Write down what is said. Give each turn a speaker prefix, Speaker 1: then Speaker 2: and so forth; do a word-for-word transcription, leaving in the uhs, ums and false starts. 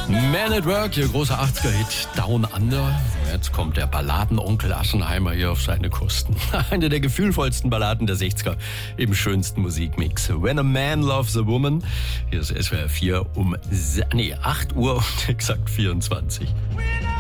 Speaker 1: Man at Work, ihr großer achtziger-Hit Down Under. Jetzt kommt der Balladenonkel Aschenheimer hier auf seine Kosten. Eine der gefühlvollsten Balladen der sechziger im schönsten Musikmix. When a Man Loves a Woman. Hier ist S W R vier um nee, acht Uhr und exakt vierundzwanzig.